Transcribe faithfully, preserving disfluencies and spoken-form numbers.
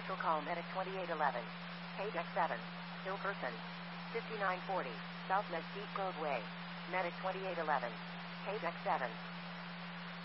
Commercial call Medic twenty-eight eleven. K deck seven. Ill person. fifty-nine forty. South Mesquite Grove Way. Medic twenty-eight eleven. K deck seven.